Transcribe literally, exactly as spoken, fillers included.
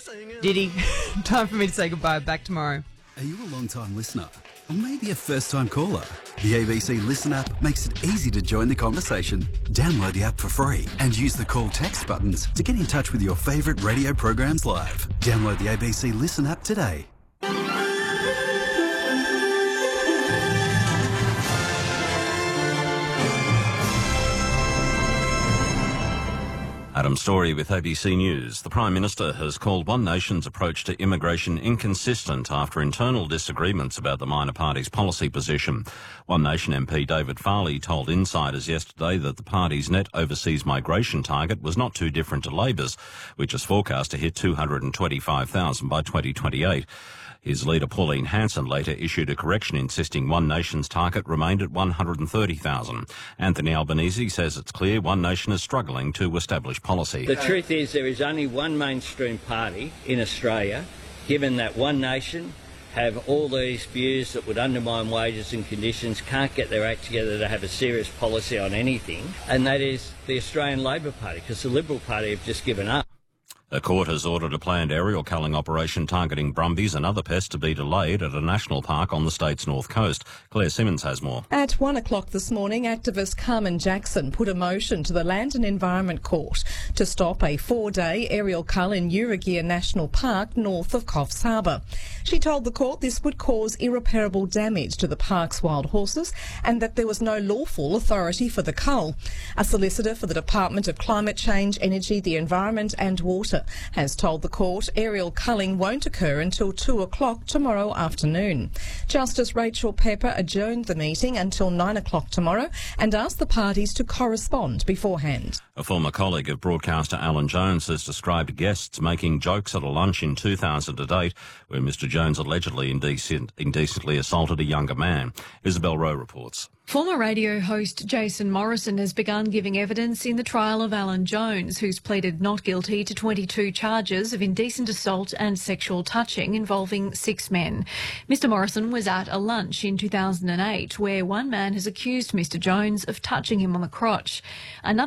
Did he? Time for me to say goodbye. Back tomorrow. Are you a long-time listener? Or maybe a first-time caller? The A B C Listen app makes it easy to join the conversation. Download the app for free and use the call text buttons to get in touch with your favourite radio programs live. Download the A B C Listen app today. Adam Story with A B C News. The Prime Minister has called One Nation's approach to immigration inconsistent after internal disagreements about the minor party's policy position. One Nation M P David Farley told insiders yesterday that the party's net overseas migration target was not too different to Labor's, which is forecast to hit two hundred twenty-five thousand by twenty twenty-eight. His leader Pauline Hanson later issued a correction insisting One Nation's target remained at one hundred thirty thousand. Anthony Albanese says it's clear One Nation is struggling to establish policy. The truth is there is only one mainstream party in Australia, given that One Nation have all these views that would undermine wages and conditions, can't get their act together to have a serious policy on anything, and that is the Australian Labor Party, because the Liberal Party have just given up. A court has ordered a planned aerial culling operation targeting brumbies and other pests to be delayed at a national park on the state's north coast. Claire Simmons has more. At one o'clock this morning, activist Carmen Jackson put a motion to the Land and Environment Court to stop a four-day aerial cull in Urrugia National Park north of Coffs Harbour. She told the court this would cause irreparable damage to the park's wild horses and that there was no lawful authority for the cull. A solicitor for the Department of Climate Change, Energy, the Environment and Water has told the court aerial culling won't occur until two o'clock tomorrow afternoon. Justice Rachel Pepper adjourned the meeting until nine o'clock tomorrow and asked the parties to correspond beforehand. A former colleague of broadcaster Alan Jones has described guests making jokes at a lunch in two thousand eight where Mister Jones allegedly indecent, indecently assaulted a younger man. Isabel Rowe reports. Former radio host Jason Morrison has begun giving evidence in the trial of Alan Jones, who's pleaded not guilty to twenty-two charges of indecent assault and sexual touching involving six men. Mister Morrison was at a lunch in two thousand eight where one man has accused Mister Jones of touching him on the crotch. Another